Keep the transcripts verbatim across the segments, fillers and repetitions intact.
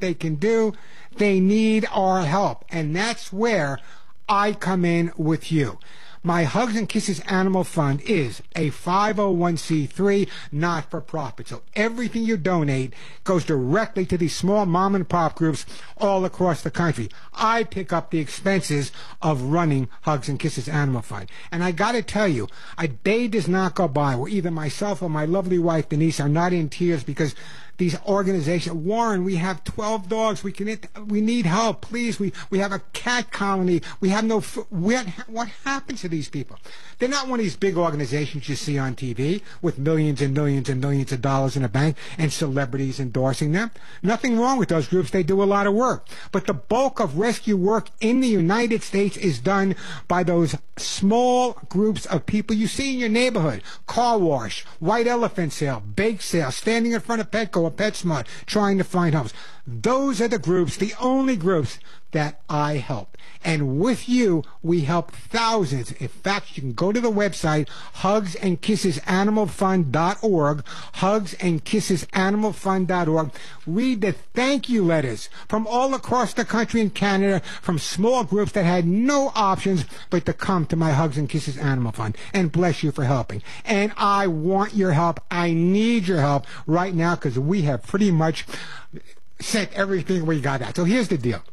they can do. They need our help, and that's where I come in with you. My Hugs and Kisses Animal Fund is a five oh one c three not-for-profit. So everything you donate goes directly to these small mom-and-pop groups all across the country. I pick up the expenses of running Hugs and Kisses Animal Fund. And I got to tell you, a day does not go by where either myself or my lovely wife, Denise, are not in tears because these organizations, Warren, we have twelve dogs. We can, we need help, please. We we have a cat colony. We have no. What what happened to these people? They're not one of these big organizations you see on T V with millions and millions and millions of dollars in the bank and celebrities endorsing them. Nothing wrong with those groups. They do a lot of work. But the bulk of rescue work in the United States is done by those small groups of people you see in your neighborhood. Car wash, white elephant sale, bake sale, standing in front of Petco or PetSmart trying to find homes. Those are the groups, the only groups that I help. And with you, we help thousands. In fact, you can go to the website, hugs and kisses animal fund dot org, hugs and kisses animal fund dot org. Read the thank you letters from all across the country and Canada, from small groups that had no options but to come to my Hugs and Kisses Animal Fund. And bless you for helping. And I want your help. I need your help right now because we have pretty much sent everything we got out. So here's the deal.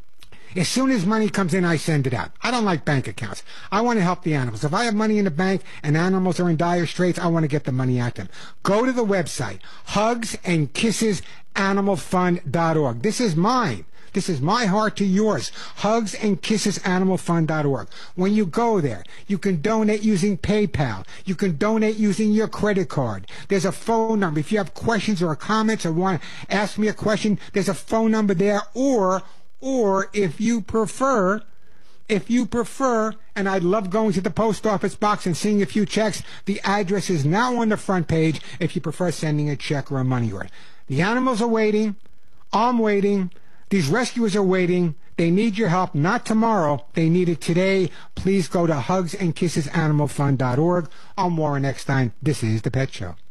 As soon as money comes in, I send it out. I don't like bank accounts. I want to help the animals. If I have money in the bank and animals are in dire straits, I want to get the money at them. Go to the website, hugs and kisses animal fund dot org. This is mine. This is my heart to yours. hugs and kisses animal fund dot org. When you go there, you can donate using PayPal. You can donate using your credit card. There's a phone number. If you have questions or comments or want to ask me a question, there's a phone number there. Or, or if you prefer, if you prefer, and I love going to the post office box and seeing a few checks, the address is now on the front page if you prefer sending a check or a money order. The animals are waiting. I'm waiting. These rescuers are waiting. They need your help, not tomorrow. They need it today. Please go to hugs and kisses animal fund dot org. I'm Warren Eckstein. This is The Pet Show.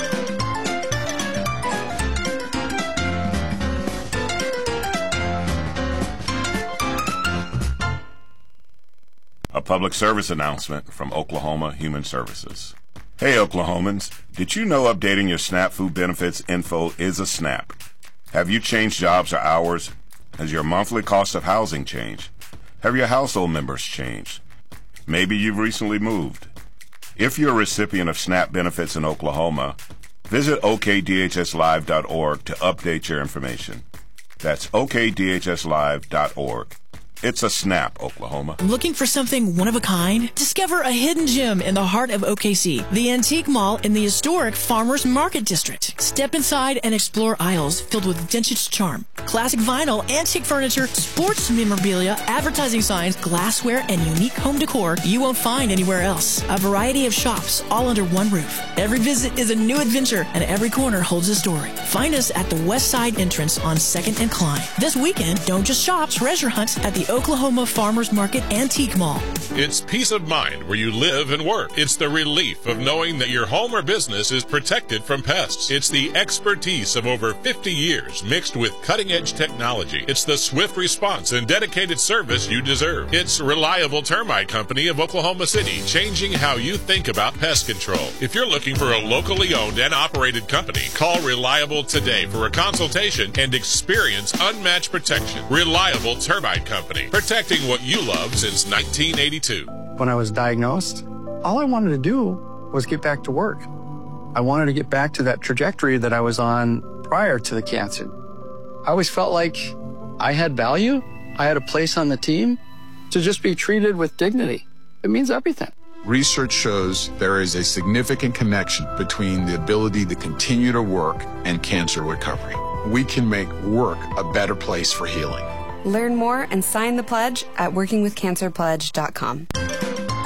A public service announcement from Oklahoma Human Services. Hey, Oklahomans. Did you know updating your SNAP food benefits info is a snap? Have you changed jobs or hours? Has your monthly cost of housing changed? Have your household members changed? Maybe you've recently moved. If you're a recipient of SNAP benefits in Oklahoma, visit O K D H S live dot org to update your information. That's O K D H S live dot org. It's a snap, Oklahoma. Looking for something one of a kind? Discover a hidden gem in the heart of O K C, the Antique Mall in the historic Farmers Market District. Step inside and explore aisles filled with vintage charm, classic vinyl, antique furniture, sports memorabilia, advertising signs, glassware, and unique home decor you won't find anywhere else. A variety of shops all under one roof. Every visit is a new adventure, and every corner holds a story. Find us at the west side entrance on second and Klein. This weekend, don't just shop, treasure hunt at the Oklahoma Farmers Market Antique Mall. It's peace of mind where you live and work. It's the relief of knowing that your home or business is protected from pests. It's the expertise of over fifty years mixed with cutting-edge technology. It's the swift response and dedicated service you deserve. It's Reliable Termite Company of Oklahoma City, changing how you think about pest control. If you're looking for a locally owned and operated company, call Reliable today for a consultation and experience unmatched protection. Reliable Termite Company. Protecting what you love since nineteen eighty-two. When I was diagnosed, all I wanted to do was get back to work. I wanted to get back to that trajectory that I was on prior to the cancer. I always felt like I had value. I had a place on the team. To just be treated with dignity, it means everything. Research shows there is a significant connection between the ability to continue to work and cancer recovery. We can make work a better place for healing. Learn more and sign the pledge at working with cancer pledge dot com.